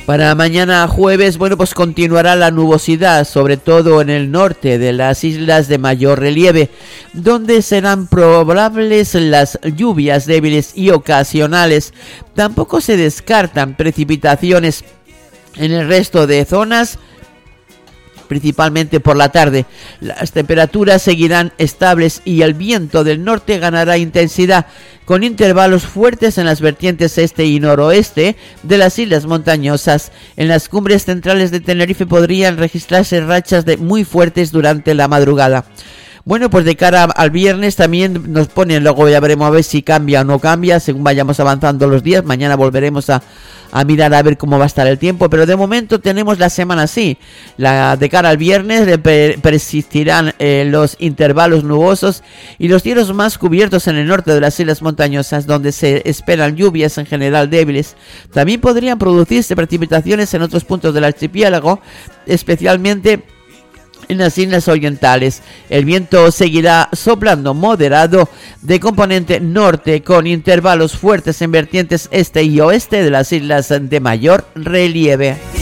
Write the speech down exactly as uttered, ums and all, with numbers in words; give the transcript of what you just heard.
Para mañana jueves, bueno, pues continuará la nubosidad, sobre todo en el norte de las islas de mayor relieve, donde serán probables las lluvias débiles y ocasionales. Tampoco se descartan precipitaciones en el resto de zonas, principalmente por la tarde. Las temperaturas seguirán estables y el viento del norte ganará intensidad, con intervalos fuertes en las vertientes este y noroeste de las islas montañosas. En las cumbres centrales de Tenerife podrían registrarse rachas de muy fuertes durante la madrugada. Bueno, pues de cara al viernes también nos ponen, luego ya veremos a ver si cambia o no cambia según vayamos avanzando los días. Mañana volveremos a, a mirar a ver cómo va a estar el tiempo, pero de momento tenemos la semana así. La, de cara al viernes per, persistirán eh, los intervalos nubosos y los cielos más cubiertos en el norte de las islas montañosas, donde se esperan lluvias en general débiles. También podrían producirse precipitaciones en otros puntos del archipiélago, especialmente en las islas orientales. El viento seguirá soplando moderado de componente norte, con intervalos fuertes en vertientes este y oeste de las islas de mayor relieve.